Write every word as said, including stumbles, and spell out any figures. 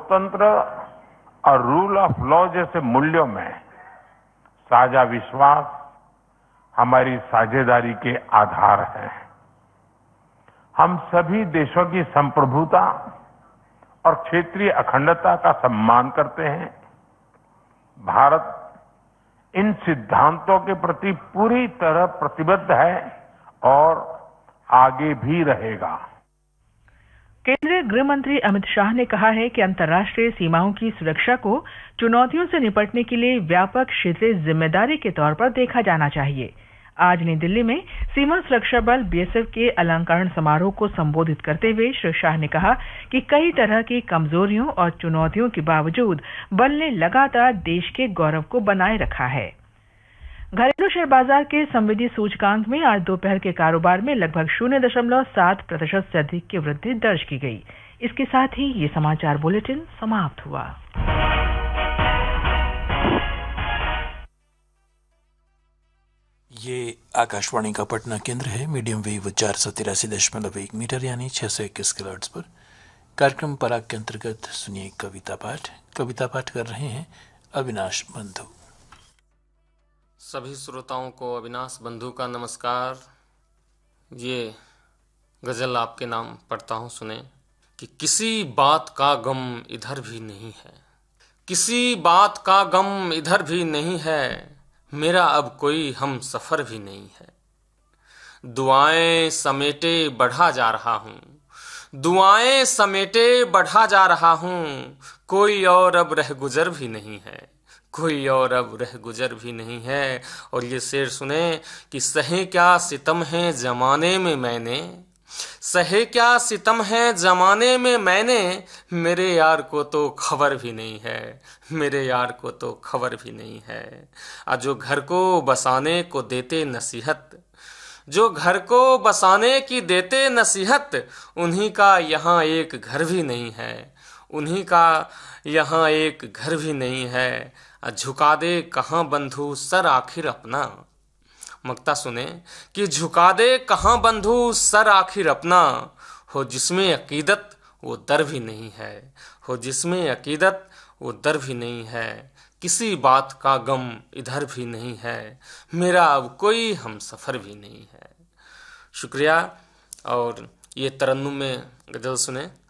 लोकतंत्र और rule of law जैसे मूल्यों में साझा विश्वास हमारी साझेदारी के आधार हैं। हम सभी देशों की संप्रभुता और क्षेत्रीय अखंडता का सम्मान करते हैं। भारत इन सिद्धांतों के प्रति पूरी तरह प्रतिबद्ध है और आगे भी रहेगा। केंद्रीय गृह मंत्री अमित शाह ने कहा है कि अंतर्राष्ट्रीय सीमाओं की सुरक्षा को चुनौतियों से निपटने के लिए व्यापक क्षेत्रीय जिम्मेदारी के तौर पर देखा जाना चाहिए। आज नई दिल्ली में सीमा सुरक्षा बल बीएसएफ के अलंकरण समारोह को संबोधित करते हुए श्री शाह ने कहा कि कई तरह की कमजोरियों और चुनौतियों के बावजूद बल ने लगातार देश के गौरव को बनाए रखा है। घरेलू शेयर बाजार के संवेदी सूचकांक में आज दोपहर के कारोबार में लगभग शून्य दशमलव सात प्रतिशत से अधिक की वृद्धि दर्ज की गई। इसके साथ ही ये समाचार बुलेटिन समाप्त हुआ। ये आकाशवाणी का पटना केंद्र है। मीडियम वेव चार सौ तिरासी दशमलव एक मीटर यानी छह सौ इक्कीस किलोहर्ट्ज पर कार्यक्रम पराग के अंतर्गत सुनिए कविता पाठ। कविता पाठ कर रहे हैं अविनाश बंधु। सभी श्रोताओं को अविनाश बंधु का नमस्कार। ये गजल आपके नाम पढ़ता हूँ, सुने कि किसी बात का गम इधर भी नहीं है, किसी बात का गम इधर भी नहीं है, मेरा अब कोई हम सफर भी नहीं है। दुआएं समेटे बढ़ा जा रहा हूँ, दुआएं समेटे बढ़ा जा रहा हूँ, कोई और अब रह गुजर भी नहीं है, कोई और अब रह गुजर भी नहीं है। और ये शेर सुने कि सहे क्या सितम है जमाने में मैंने, सहे क्या सितम है जमाने में मैंने, मेरे यार को तो खबर भी नहीं है, मेरे यार को तो खबर भी नहीं है। आज जो घर को बसाने को देते नसीहत, जो घर को बसाने की देते नसीहत, उन्हीं का यहाँ एक घर भी नहीं है, उन्हीं का यहाँ एक घर भी नहीं है। झुका दे कहाँ बंधु सर आखिर अपना, मक्ता सुने कि झुका दे कहाँ बंधु सर आखिर अपना, हो जिसमें अकीदत वो दर भी नहीं है, हो जिसमें अकीदत वो दर भी नहीं है। किसी बात का गम इधर भी नहीं है, मेरा अब कोई हम सफर भी नहीं है। शुक्रिया। और ये तरन्नुम में गजल सुने।